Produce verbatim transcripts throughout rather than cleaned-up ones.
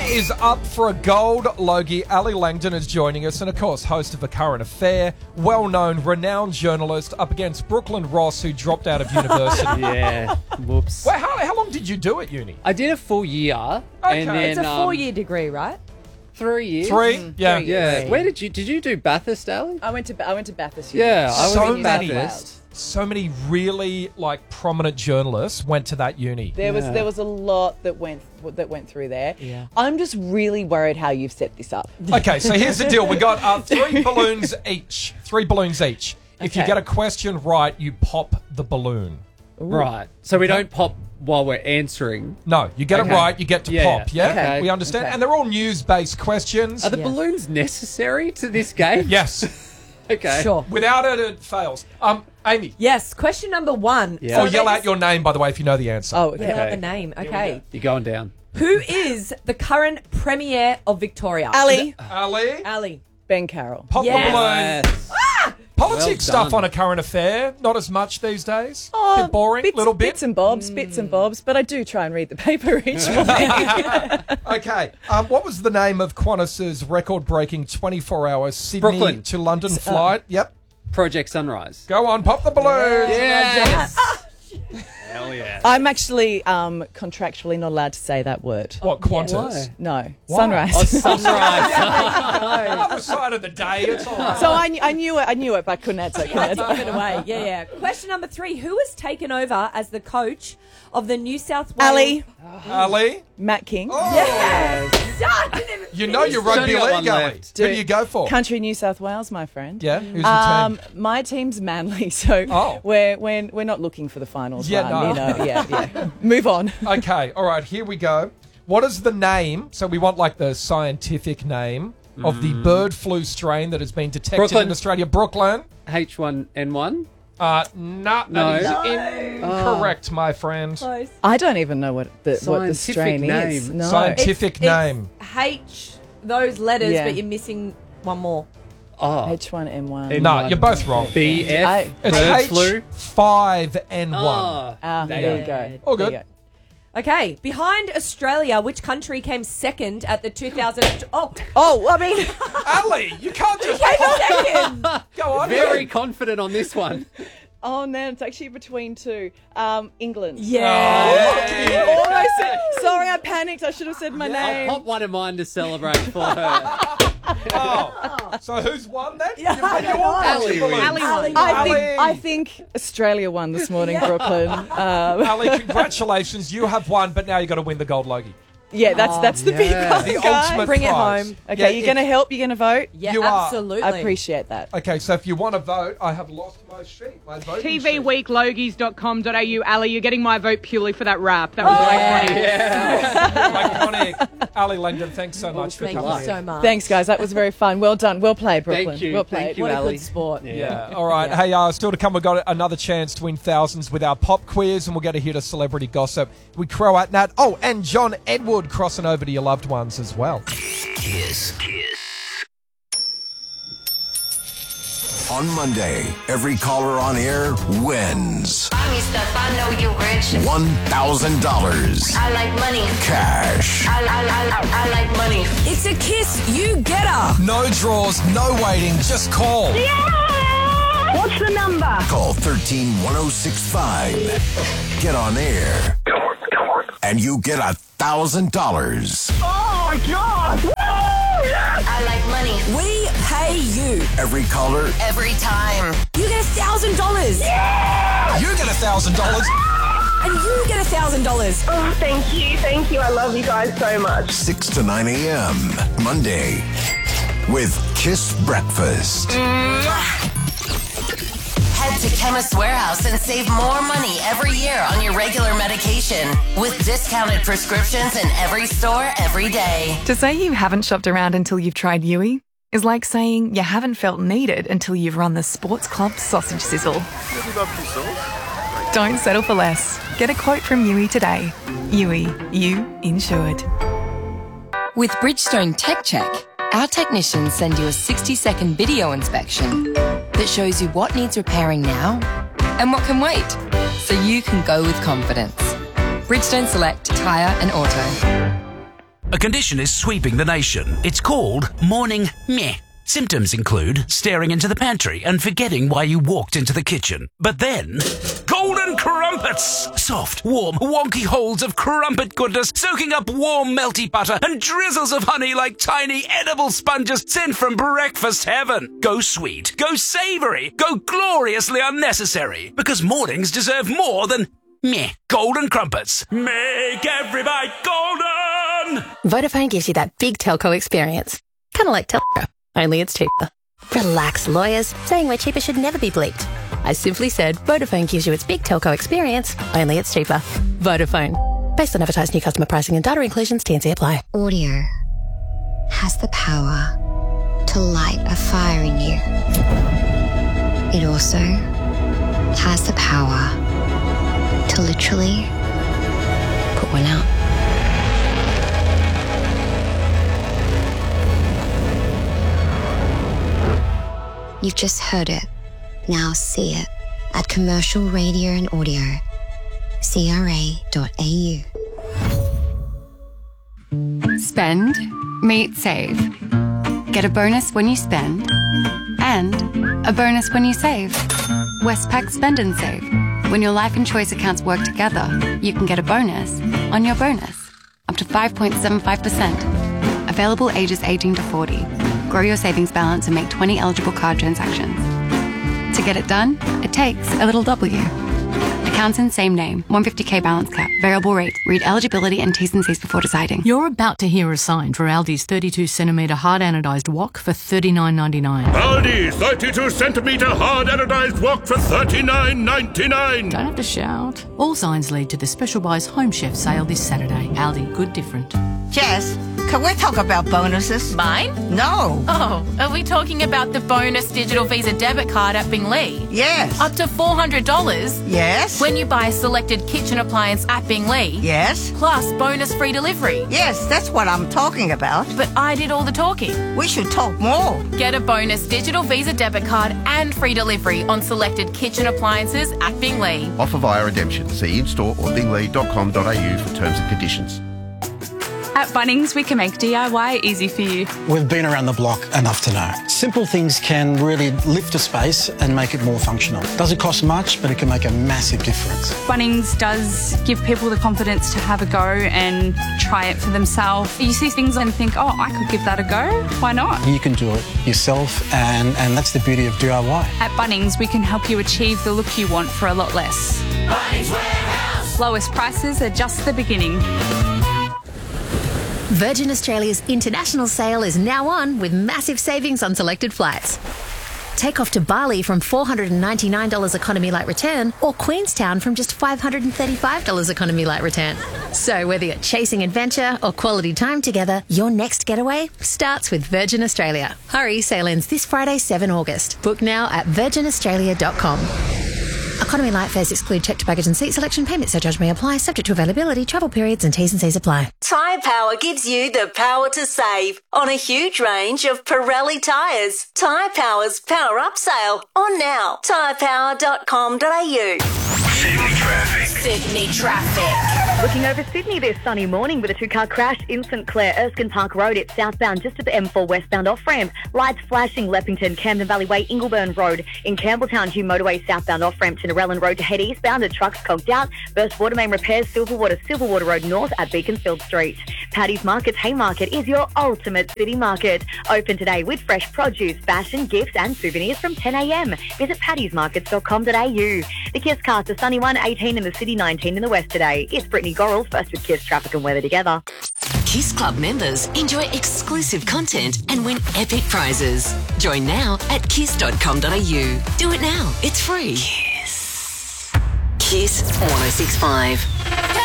is up for a gold Logie. Ali Langdon is joining us, and of course, host of A Current Affair, well-known, renowned journalist, up against Brooklyn Ross, who dropped out of university. Yeah, whoops. Well, how, how long did you do at uni? I did a full year. Okay. And then, It's a um, four-year degree, right? Three years. Three? Mm, Yeah. three Yeah. years. Where did you did you do Bathurst, Ali? I went to I went to Bathurst. Yeah, I was So in many, Bathurst. so many really like prominent journalists went to that uni. There was Yeah. there was a lot that went that went through there. Yeah. I'm just really worried how you've set this up. Okay, so here's the deal. We got uh, three balloons each. Three balloons each. If you Okay. get a question right, you pop the balloon. Right. So we don't pop while we're answering. No, you get Okay. it right, you get to Yeah, pop. Yeah, okay. we understand. Okay. And they're all news-based questions. Are the Yeah. balloons necessary to this game? Yes. Okay. Sure. Without it, it fails. Um, Amy. Yes, question number one. Yeah. Or So yell they out just- your name, by the way, if you know the answer. Oh, okay. Yell out Okay. the name. Okay. You're going down. Who is the current Premier of Victoria? Ali, Ali, Ali. Ben Carroll. pop Yes. the balloon. Politics Well stuff done. on A Current Affair, not as much these days. Oh, bit boring, bits, little bit. bits and bobs, bits and bobs. But I do try and read the paper each morning. Okay, um, what was the name of Qantas's record-breaking twenty-four hour Sydney Brooklyn. to London flight? Yep. Project Sunrise. Go on, pop the balloon. Yes. Hell yeah. I'm actually um, contractually not allowed to say that word. What, Qantas? Why? No, Why? sunrise. Oh, Sunrise. Other side of the day, it's all right. So I, kn- I knew it. I knew it, but I couldn't answer. I couldn't answer. Give it away. Yeah, yeah. Question number three. Who has taken over as the coach of the New South Wales... Ali, Ali? Matt King, Ah, I didn't even You know your Only rugby got one league, Ali. left. Who do you go for? Country New South Wales, my friend. Yeah, who's your Um, team? my team's Manly, so Oh. we're, we're we're not looking for the finals Yeah, run. no. You know, yeah, yeah. Move on. Okay, all right, here we go. What is the name? So we want like the scientific name of the bird flu strain that has been detected Brooklyn. in Australia. Brooklyn. H one N one. Uh, nah, No. that is incorrect, my friend. Close. I don't even know what the what the Scientific strain is. name. No. Scientific It's- name. It's H, those letters, Yeah. but you're missing one more. Oh. H one N one. N- No, you're both wrong. B F. I- It's bird H flu. five N one. Oh. Ah, There there you you go. All There good. you go. Okay, behind Australia, which country came second at the two thousand... Oh, Oh, I mean, Ali, you can't just came second! go on. Very confident on this one. oh no, it's actually between two. Um, England. Yeah. Almost said- sorry, I panicked. I should have said my I'll name. pop one of mine to celebrate for her. Oh. So who's won then? Yeah, You- I you don't all know. got your Ali balloons. wins. Ali won. I think Ali. I think Australia won this morning, Brooklyn. Um, Ali, congratulations. You have won, but now you've got to win the gold Logie. yeah, that's that's the big yeah. one, The guys. ultimate Bring it prize. home. Okay, Yeah, you're if- going to help. You're going to vote. Yeah, You are. absolutely. I appreciate that. Okay, so if you want to vote, I have lost my sheet. My voting T V sheet. week logies dot com dot a u. Ali, you're getting my vote purely for that rap. That was iconic. Iconic. Ali Langdon, thanks so much for Thank coming. you so much. Thanks, guys. That was very fun. Well done. Well played, Brooklyn. Thank you. Well played. Thank you, What a Ali. good sport. Yeah. All right. Yeah. Hey, uh, still to come, we've got another chance to win thousands with our pop quiz, and we'll get a hit of celebrity gossip. We crow at Nat. Oh, and John Edward crossing over to your loved ones as well. Kiss. On Monday, every caller on air wins Buy me stuff, I know you rich. one thousand dollars I like money. cash. I, I, I, I like money. It's a kiss. You get her. No draws, no waiting, just call. What's the number? Call one three one oh six five. Get on air. Come on, come on. And you get a thousand dollars. Oh my God! Woo! Yes! I like money. We pay you. Every caller, Every time. You get a thousand dollars. You get a thousand dollars. And you get a thousand dollars. Oh, thank you, thank you. I love you guys so much. six to nine a.m. Monday with Kiss Breakfast. Head to Chemist Warehouse and save more money every year on your regular medication with discounted prescriptions in every store every day. To say you haven't shopped around until you've tried Yui is like saying you haven't felt needed until you've run the Sports Club sausage sizzle. Don't settle for less. Get a quote from Yui today. Yui, you insured. With Bridgestone Tech Check, our technicians send you a sixty-second video inspection that shows you what needs repairing now and what can wait, so you can go with confidence. Bridgestone Select Tyre and Auto. A condition is sweeping the nation. It's called morning meh. Symptoms include staring into the pantry and forgetting why you walked into the kitchen. But then, golden crumpets! Soft, warm, wonky holes of crumpet goodness soaking up warm, melty butter and drizzles of honey like tiny edible sponges sent from breakfast heaven. Go sweet, go savoury, go gloriously unnecessary. Because mornings deserve more than meh. Golden crumpets. Make every bite golden! Vodafone gives you that big telco experience. Kind of like Telco. Only it's cheaper. Relax, lawyers. Saying we're cheaper should never be bleeped. I simply said Vodafone gives you its big telco experience, only it's cheaper. Vodafone. Based on advertised new customer pricing and data inclusions, T and C apply. Audio has the power to light a fire in you. It also has the power to literally put one out. You've just heard it. Now see it at Commercial Radio and Audio, C R A dot A U. Spend, meet, save. Get a bonus when you spend and a bonus when you save. Westpac Spend and Save. When your life and choice accounts work together, you can get a bonus on your bonus. Up to five point seven five percent. Available ages eighteen to forty. Grow your savings balance and make twenty eligible card transactions. To get it done, it takes a little W. Accounts in same name, one hundred fifty k balance cap, variable rate. Read eligibility and T's and C's before deciding. You're about to hear a sign for Aldi's thirty-two centimetre hard anodised wok for thirty-nine ninety-nine. Aldi, thirty-two centimetre hard anodised wok for thirty-nine ninety-nine. Don't have to shout. All signs lead to the Special Buys Home Chef sale this Saturday. Aldi, good different. Jess, can we talk about bonuses? Mine? No. Oh, are we talking about the bonus digital Visa debit card at Binglee? Yes. Up to four hundred dollars? Yes. When you buy a selected kitchen appliance at Binglee? Yes. Plus bonus free delivery? Yes, that's what I'm talking about. But I did all the talking. We should talk more. Get a bonus digital Visa debit card and free delivery on selected kitchen appliances at Binglee. Offer via redemption. See in-store or binglee dot com dot a u for terms and conditions. At Bunnings, we can make D I Y easy for you. We've been around the block enough to know. Simple things can really lift a space and make it more functional. Doesn't cost much, but it can make a massive difference. Bunnings does give people the confidence to have a go and try it for themselves. You see things and think, oh, I could give that a go. Why not? You can do it yourself, and, and that's the beauty of D I Y. At Bunnings, we can help you achieve the look you want for a lot less. Bunnings Warehouse. Lowest prices are just the beginning. Virgin Australia's international sale is now on with massive savings on selected flights. Take off to Bali from four hundred ninety-nine dollars economy light return or Queenstown from just five hundred thirty-five dollars economy light return. So whether you're chasing adventure or quality time together, your next getaway starts with Virgin Australia. Hurry, sale ends this Friday, seventh of August. Book now at virgin australia dot com. Economy light fares exclude checked baggage and seat selection. Payment surcharge may apply, subject to availability, travel periods and T's and C's apply. Tyre Power gives you the power to save on a huge range of Pirelli tyres. Tyre Power's Power Up sale on now. tyre power dot com dot a u. Sydney traffic. Sydney traffic. Looking over Sydney this sunny morning with a two-car crash in St Clair, Erskine Park Road. It's southbound just at the M four westbound off-ramp. Lights flashing Leppington, Camden Valley Way, Ingleburn Road. In Campbelltown, Hugh Motorway southbound off-ramp to Narellan Road to head eastbound. A truck's conked out. Burst water main repairs, Silverwater, Silverwater Road north at Beaconsfield Street. Paddy's Market's Haymarket is your ultimate city market. Open today with fresh produce, fashion, gifts and souvenirs from ten a m. Visit paddys markets dot com dot a u. The Kiss Cast, a sunny one, eighteen in the city, nineteen in the west today. It's Brittany Gorrell, first with Kiss traffic and weather together. Kiss Club members enjoy exclusive content and win epic prizes. Join now at kiss dot com dot a u. Do it now. It's free. Kiss. Kiss one oh six point five.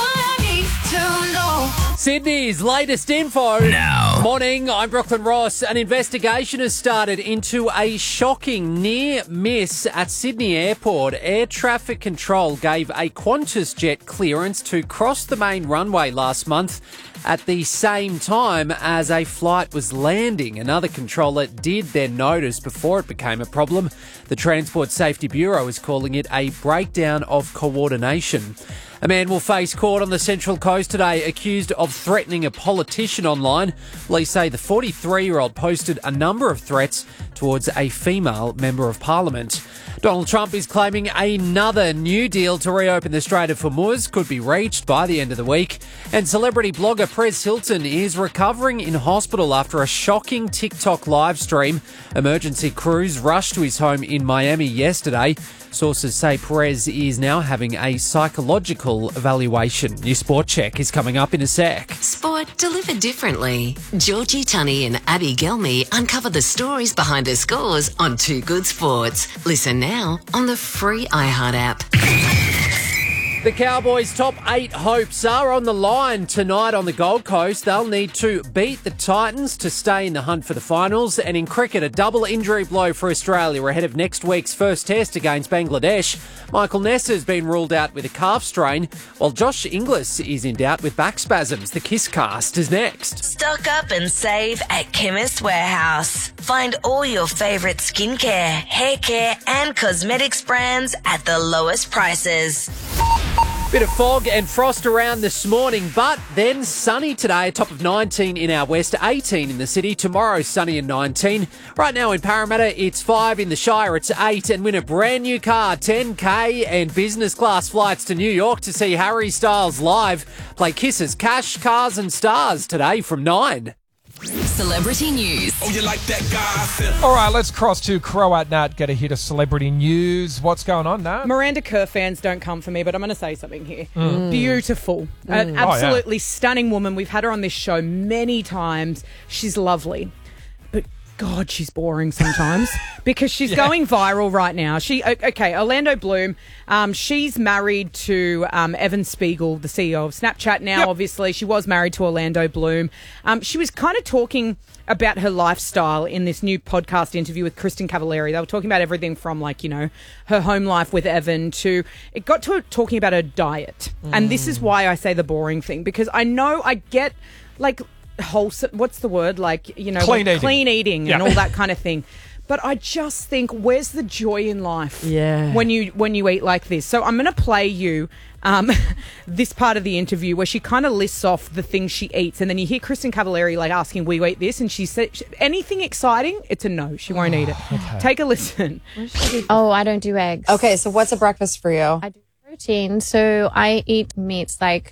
Sydney's latest info. Now. Morning, I'm Brooklyn Ross. An investigation has started into a shocking near miss at Sydney Airport. Air traffic control gave a Qantas jet clearance to cross the main runway last month at the same time as a flight was landing. Another controller did then notice before it became a problem. The Transport Safety Bureau is calling it a breakdown of coordination. A man will face court on the Central Coast today accused of threatening a politician online. Police say the forty-three-year-old posted a number of threats towards a female Member of Parliament. Donald Trump is claiming another new deal to reopen the Strait of Hormuz could be reached by the end of the week. And celebrity blogger Perez Hilton is recovering in hospital after a shocking TikTok live stream. Emergency crews rushed to his home in Miami yesterday. Sources say Perez is now having a psychological evaluation. Your Sport Check is coming up in a sec. Sport delivered differently. Georgie Tunney and Abby Gelmy uncover the stories behind the scores on Two Good Sports. Listen now on the free iHeart app. The Cowboys' top eight hopes are on the line tonight on the Gold Coast. They'll need to beat the Titans to stay in the hunt for the finals. And in cricket, a double injury blow for Australia ahead of next week's first test against Bangladesh. Michael Ness has been ruled out with a calf strain, while Josh Inglis is in doubt with back spasms. The Kiss Cast is next. Stock up and save at Chemist Warehouse. Find all your favourite skincare, hair care and cosmetics brands at the lowest prices. Bit of fog and frost around this morning, but then sunny today, a top of nineteen in our west, eighteen in the city. Tomorrow, sunny and nineteen. Right now in Parramatta, it's five. In the Shire, it's eight. And win a brand new car, ten K and business class flights to New York to see Harry Styles live. Play Kisses, Cash, Cars and Stars today from nine. Celebrity news. Oh, you like that guy? All right, let's cross to Croat Nat, get a hit of celebrity news. What's going on, Nat? Miranda Kerr fans don't come for me, but I'm going to say something here. Mm. Beautiful. Mm. An absolutely Oh, yeah. stunning woman. We've had her on this show many times. She's lovely. But God, she's boring sometimes because she's Yeah. going viral right now. She okay, Orlando Bloom. Um, she's married to um, Evan Spiegel, the C E O of Snapchat. Now, Yep. obviously, she was married to Orlando Bloom. Um, she was kind of talking about her lifestyle in this new podcast interview with Kristen Cavallari. They were talking about everything from like you know her home life with Evan to it got to talking about her diet. And this is why I say the boring thing because I know I get like. wholesome, what's the word? Like, you know, Clean like, eating. clean eating Yeah. and all that kind of thing. But I just think, where's the joy in life? Yeah. When you when you eat like this. So I'm going to play you um, this part of the interview where she kind of lists off the things she eats, and then you hear Kristen Cavallari like asking, "Will you eat this?" And she said, "Anything exciting?" It's a no. She won't eat it. Okay. Take a listen. Oh, I don't do eggs. Okay, so what's a breakfast for you? I do protein, so I eat meats like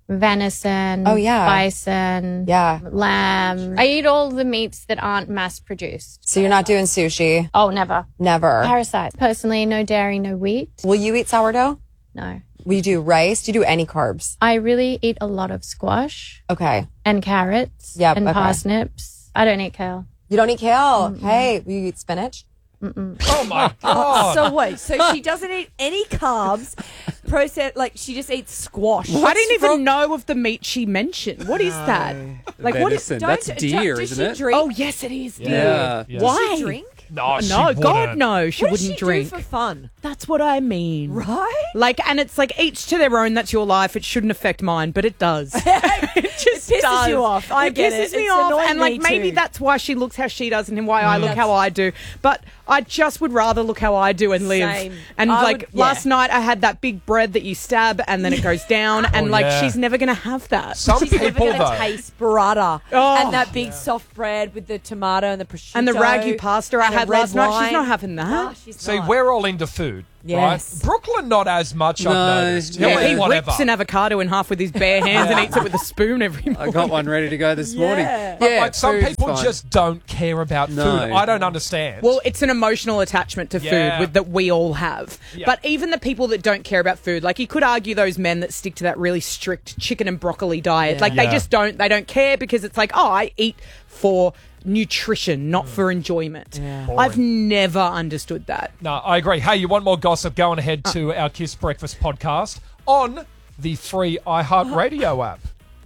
venison, Oh, yeah. bison, Yeah. lamb. I eat all the meats that aren't mass produced. So you're not doing sushi? Oh, never. Never. Parasites. Personally, no dairy, no wheat. Will you eat sourdough? No. Will you do rice? Do you do any carbs? I really eat a lot of squash Okay. and carrots Yep, and okay. parsnips. I don't eat kale. You don't eat kale? Hey, will you eat spinach? Oh, my God. So wait, so she doesn't eat any carbs, process like she just eats squash. I didn't even know of the meat she mentioned. What is that? Like what is that's deer, does isn't she it? drink? Oh, yes, it is. Yeah. dear. Yeah. Why? Does she drink? No, she no, God, wouldn't. no, she What does wouldn't she drink. do for fun? That's what I mean. Right? Like, and it's like each to their own. That's your life. It shouldn't affect mine, but it does. it just pisses does. you off. I it get pisses it. me It's off, annoying and like me maybe too. that's why she looks how she does, and why I look Mm. how I do. But I just would rather look how I do and live. Same. And I like would- yeah. last night, I had that big bread that you stab and then it goes down, and Oh, like yeah. she's never gonna have that. Some She's never people, going to though. taste burrata Oh. and that big soft bread with the tomato and the prosciutto And the ragu pasta I and a had red last night, wine. she's not having that. No, she's See, not. we're all into food, Yes. right? Brooklyn, not as much, I've No, noticed. yeah. He'll Yeah, eat he whatever. rips an avocado in half with his bare hands and eats it with a spoon every morning. I got one ready to go this morning. Yeah. But, like, some food's people fine. just don't care about No. food. I don't understand. Well, it's an emotional attachment to Yeah. food with, that we all have. Yeah. But even the people that don't care about food, like you could argue those men that stick to that really strict chicken and broccoli diet, Yeah. like they Yeah. just don't, they don't care because it's like, oh, I eat for nutrition, not for enjoyment. I've never understood that. No, I agree. Hey, you want more gossip? Go on ahead to our Kiss Breakfast podcast on the free iHeartRadio app.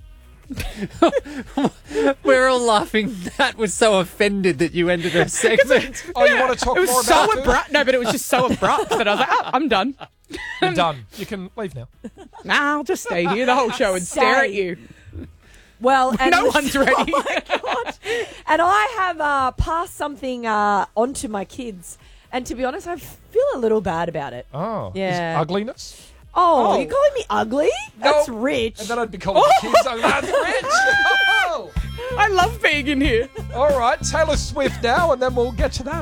We're all laughing. That was so offended that you ended a segment. Oh, you want to talk It was more so about food? abrupt. No, but it was just so abrupt that I was like, oh, I'm done. You're done. You can leave now. Nah, I'll just stay here the whole show and stare at Stay. you. Well, and No one's ready. Oh my God. And I have uh, passed something uh, on to my kids. And to be honest, I feel a little bad about it. Oh, Yeah. is ugliness? Oh, Oh. you're calling me ugly? That's rich. And then I'd be calling the kids, oh, that's rich. Oh. I love being in here. All right, Taylor Swift now, and then we'll get to that.